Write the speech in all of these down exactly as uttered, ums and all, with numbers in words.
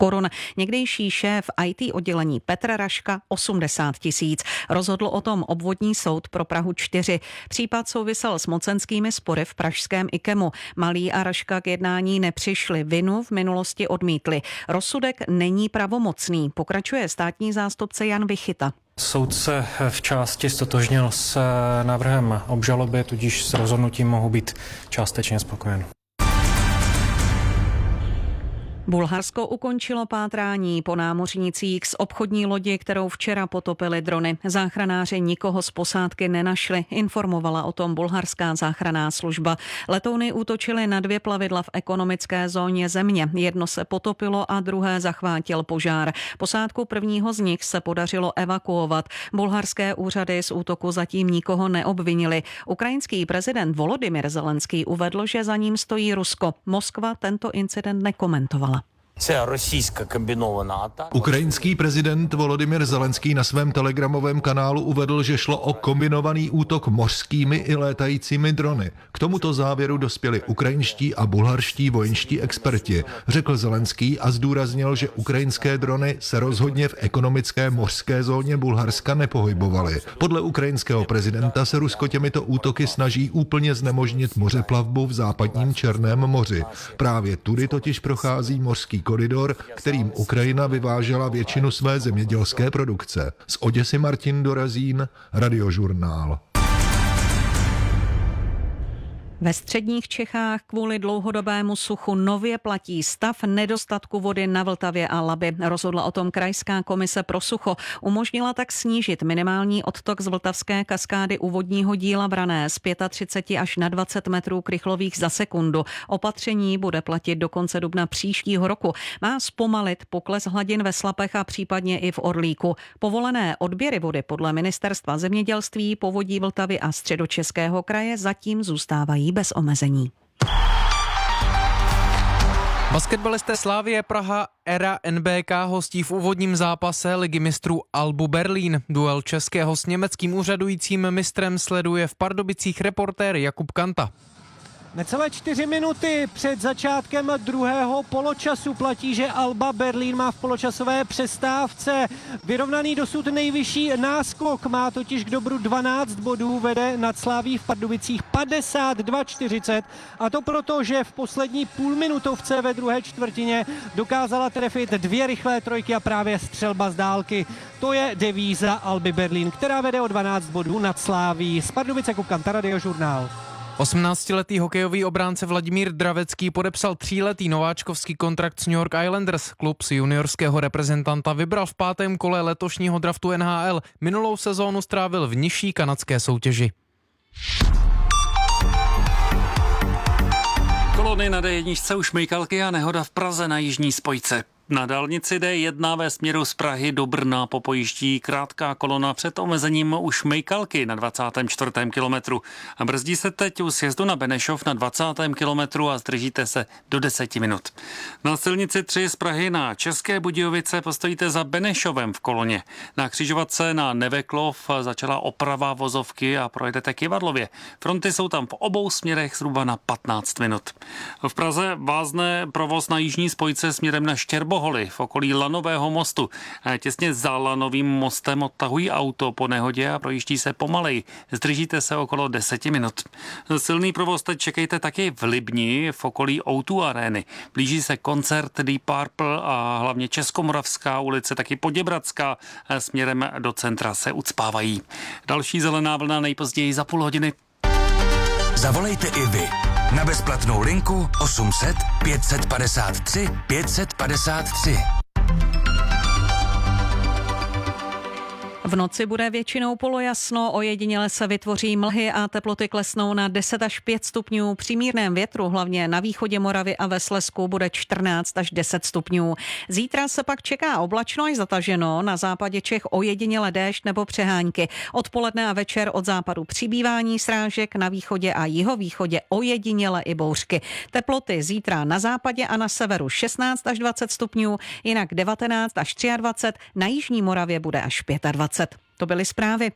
korun. Někdejší šéf í té oddělení Petr Raška osmdesát tisíc. Rozhodl o tom obvodní soud pro Prahu čtyři. Případ souvisel s mocenskými spory v pražském IKEMu. Malý a Raška k jednání nepřišli. Vinu v minulosti odmítli. Rozsudek není pravomocný, pokračuje státní zástupce Jan Vichyta. Soud se v části ztotožnil s návrhem obžaloby, tudíž s rozhodnutím mohu být částečně spokojen. Bulharsko ukončilo pátrání po námořnících z obchodní lodi, kterou včera potopily drony. Záchranáři nikoho z posádky nenašli, informovala o tom bulharská záchranná služba. Letouny útočily na dvě plavidla v ekonomické zóně země. Jedno se potopilo a druhé zachvátil požár. Posádku prvního z nich se podařilo evakuovat. Bulharské úřady z útoku zatím nikoho neobvinili. Ukrajinský prezident Volodymyr Zelenský uvedl, že za ním stojí Rusko. Moskva tento incident nekomentovala. Ukrajinský prezident Volodymyr Zelenský na svém telegramovém kanálu uvedl, že šlo o kombinovaný útok mořskými i létajícími drony. K tomuto závěru dospěli ukrajinští a bulharští vojenští experti, řekl Zelenský a zdůraznil, že ukrajinské drony se rozhodně v ekonomické mořské zóně Bulharska nepohybovaly. Podle ukrajinského prezidenta se Rusko těmito útoky snaží úplně znemožnit mořeplavbu v západním Černém moři. Právě tudy totiž prochází mořský koridor, kterým Ukrajina vyvážela většinu své zemědělské produkce. Z Oděsy Martin Dorazín, Radiožurnál. Ve středních Čechách kvůli dlouhodobému suchu nově platí stav nedostatku vody na Vltavě a Labi. Rozhodla o tom krajská komise pro sucho. Umožnila tak snížit minimální odtok z vltavské kaskády u vodního díla Vrané z třicet pět až na dvacet metrů krychlových za sekundu. Opatření bude platit do konce dubna příštího roku. Má zpomalit pokles hladin ve Slapech a případně i v Orlíku. Povolené odběry vody podle Ministerstva zemědělství, Povodí Vltavy a Středočeského kraje zatím zůstávají bez omezení. Basketbalisté Slavie Praha Era N B K hostí v úvodním zápase Ligy mistrů Albu Berlín. Duel českého s německým úřadujícím mistrem sleduje v Pardubicích reportér Jakub Kanta. Necelé čtyři minuty před začátkem druhého poločasu platí, že Alba Berlín má v poločasové přestávce vyrovnaný dosud nejvyšší náskok. Má totiž k dobru dvanáct bodů, vede nad Slaví v Pardubicích padesát dva čtyřicet. A to proto, že v poslední půlminutovce ve druhé čtvrtině dokázala trefit dvě rychlé trojky a právě střelba z dálky. To je devíza Alby Berlín, která vede o dvanáct bodů nad Slaví. Z Pardubice Jakub Kanta, Radiožurnál. osmnáctiletý hokejový obránce Vladimír Dravecký podepsal tříletý nováčkovský kontrakt s New York Islanders. Klub si juniorského reprezentanta vybral v pátém kole letošního draftu N H L. Minulou sezónu strávil v nižší kanadské soutěži. Kolony na D jedna u Šmejkalky a nehoda v Praze na jižní spojce. Na dálnici D jedna ve směru z Prahy do Brna popojíždí krátká kolona před omezením u Šmejkalky na dvacátém čtvrtém kilometru. A brzdí se teď u sjezdu na Benešov na dvacátém kilometru a zdržíte se do deseti minut. Na silnici tři z Prahy na České Budějovice postojíte za Benešovem v koloně. Na křižovatce na Neveklov začala oprava vozovky a projedete k Jivadlově. Fronty jsou tam v obou směrech zhruba na patnáct minut. V Praze vázne provoz na jižní spojce směrem na Štěrbo v okolí Lanového mostu. Těsně za Lanovým mostem odtahují auto po nehodě a projíždí se pomalej. Zdržíte se okolo deseti minut. Silný provoz teď čekejte taky v Libni v okolí O dva arény. Blíží se koncert Deep Purple a hlavně Českomoravská ulice, taky Poděbradská směrem do centra se ucpávají. Další zelená vlna nejpozději za půl hodiny. Zavolejte i vy na bezplatnou linku osm set pět set padesát tři pět set padesát tři. V noci bude většinou polojasno, ojediněle se vytvoří mlhy a teploty klesnou na deset až pět stupňů. Při mírném větru, hlavně na východě Moravy a ve Slezsku, bude čtrnáct až deset stupňů. Zítra se pak čeká oblačno až zataženo, na západě Čech ojediněle déšť nebo přehánky. Odpoledne a večer od západu přibývání srážek, na východě a jihovýchodě ojediněle i bouřky. Teploty zítra na západě a na severu šestnáct až dvacet stupňů, jinak devatenáct až dvacet tři, na jižní Moravě bude až dvacet pět. To byly zprávy.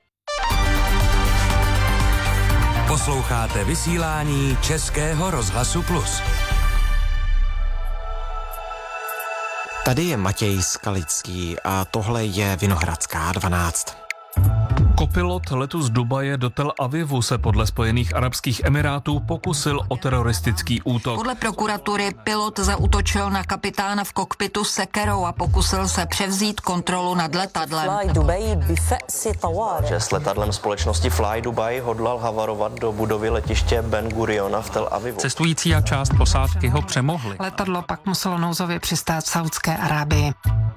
Posloucháte vysílání Českého rozhlasu Plus. Tady je Matěj Skalický a tohle je Vinohradská dvanáct. Kopilot letu z Dubaje do Tel Avivu se podle Spojených arabských emirátů pokusil o teroristický útok. Podle prokuratury pilot zaútočil na kapitána v kokpitu sekerou a pokusil se převzít kontrolu nad letadlem. Že s letadlem společnosti Fly Dubai hodlal havarovat do budovy letiště Ben Guriona v Tel Avivu. Cestující a část posádky ho přemohli. Letadlo pak muselo nouzově přistát v Saudské Arábii.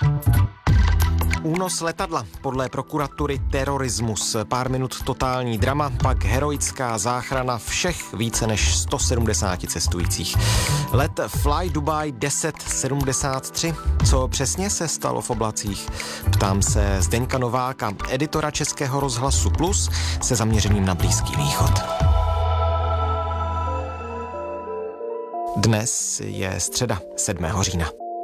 Únos letadla, podle prokuratury terorismus, pár minut totální drama, pak heroická záchrana všech více než sto sedmdesát cestujících. Let Fly Dubai deset sedmdesát tři. Co přesně se stalo v oblacích? Ptám se Zdeňka Nováka, editora Českého rozhlasu Plus, se zaměřením na Blízký východ. Dnes je středa sedmého října.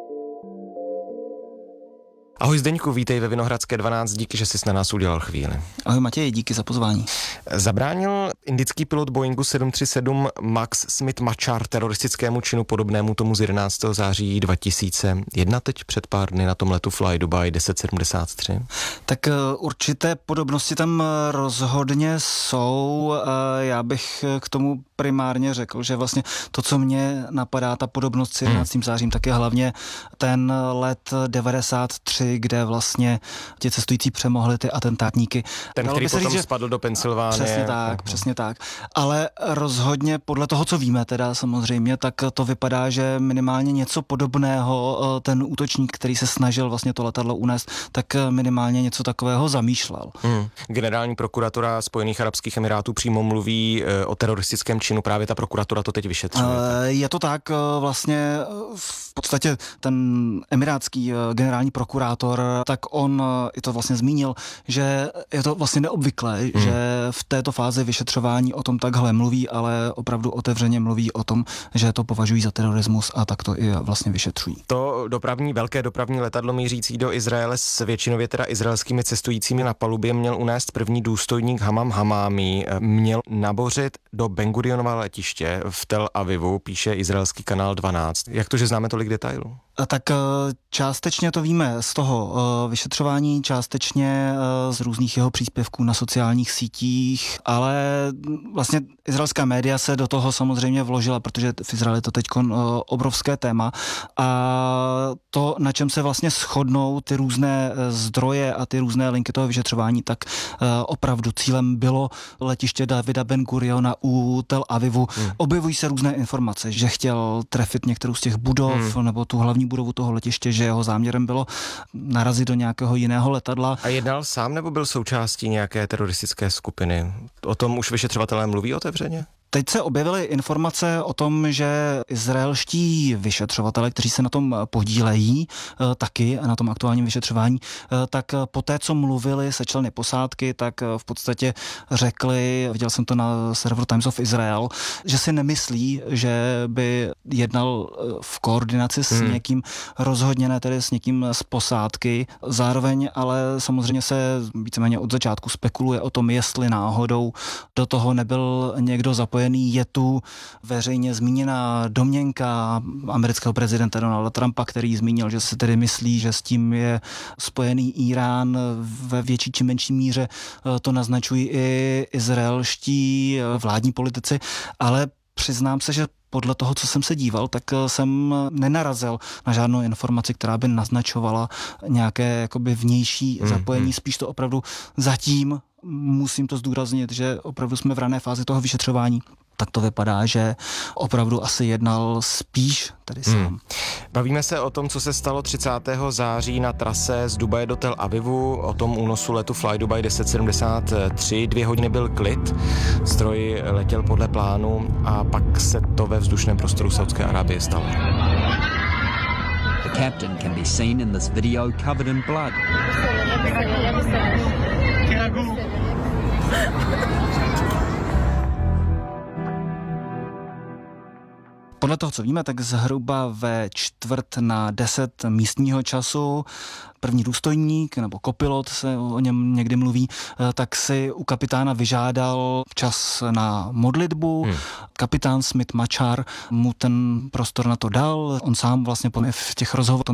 Ahoj Zdeňku, vítej ve Vinohradské dvanáct, díky, že jsi na nás udělal chvíli. Ahoj Matěj, díky za pozvání. Zabránil indický pilot Boeingu sedm tři sedm Max Smith Machar teroristickému činu podobnému tomu z jedenáctého září dva tisíce jedna, teď před pár dny na tom letu Fly Dubai deset sedmdesát tři? Tak určité podobnosti tam rozhodně jsou. Já bych k tomu primárně řekl, že vlastně to, co mě napadá, ta podobnost s jedenáctým zářím, tak je hlavně ten let devadesát tři, kde vlastně ti cestující přemohli ty atentátníky. Ten, který potom říct, spadl do Pensylvánie. Přesně tak, uh-huh. přesně tak. Ale rozhodně podle toho, co víme teda samozřejmě, tak to vypadá, že minimálně něco podobného ten útočník, který se snažil vlastně to letadlo unést, tak minimálně něco takového zamýšlel. Hmm. Generální prokuratura Spojených arabských emirátů přímo mluví o teroristickém činu, právě ta prokuratura to teď vyšetřuje. Je to tak, vlastně v podstatě ten emirátský generální prokurátor, tak on i to vlastně zmínil, že je to vlastně neobvyklé, hmm. že v této fázi vyšetřování o tom takhle mluví, ale opravdu otevřeně mluví o tom, že to považují za terorismus a tak to i vlastně vyšetřují. To dopravní, velké dopravní letadlo mířící do Izraele s většinově teda izraelskými cestujícími na palubě měl unést první důstojník Hamam Hamámi, měl nabořit do Ben Gurionova letiště v Tel Avivu, píše izraelský kanál dvanáct. Jak to, že známe tolik detailů? Tak částečně to víme z toho vyšetřování, částečně z různých jeho příspěvků na sociálních sítích, ale vlastně izraelská média se do toho samozřejmě vložila, protože v Izraeli je to teď obrovské téma a to, na čem se vlastně shodnou ty různé zdroje a ty různé linky toho vyšetřování, tak opravdu cílem bylo letiště Davida Ben Guriona u Tel Avivu. Hmm. Objevují se různé informace, že chtěl trefit některou z těch budov hmm. nebo tu hlavní budovu toho letiště, že jeho záměrem bylo narazit do nějakého jiného letadla. A jednal sám nebo byl součástí nějaké teroristické skupiny? O tom už vyšetřovatelé mluví otevřeně? Teď se objevily informace o tom, že izraelští vyšetřovatelé, kteří se na tom podílejí, taky na tom aktuálním vyšetřování, tak po té, co mluvili se členy posádky, tak v podstatě řekli, viděl jsem to na serveru Times of Israel, že si nemyslí, že by jednal v koordinaci s hmm. někým, rozhodně ne tedy s někým z posádky. Zároveň ale samozřejmě se víceméně od začátku spekuluje o tom, jestli náhodou do toho nebyl někdo zapojený. Je tu veřejně zmíněná domněnka amerického prezidenta Donalda Trumpa, který zmínil, že se tedy myslí, že s tím je spojený Irán. Ve větší či menší míře to naznačují i izraelští vládní politici, ale přiznám se, že podle toho, co jsem se díval, tak jsem nenarazil na žádnou informaci, která by naznačovala nějaké jakoby vnější mm, zapojení. Mm. Spíš to opravdu zatím, musím to zdůraznit, že opravdu jsme v rané fázi toho vyšetřování. Tak to vypadá, že opravdu asi jednal spíš tady sám. Hmm. Bavíme se o tom, co se stalo třicátého září na trase z Dubaje do Tel Avivu, o tom únosu letu Fly Dubai deset sedmdesát tři. Dvě hodiny byl klid, stroj letěl podle plánu a pak se to ve vzdušném prostoru Saudské Arábie stalo. The captain can be seen in this video covered in blood. Podle toho, co víme, tak zhruba ve čtvrt na deset místního času první důstojník nebo kopilot, se o něm někdy mluví, tak si u kapitána vyžádal čas na modlitbu. Hmm. Kapitán Smith Machar mu ten prostor na to dal. On sám vlastně v těch rozhovorech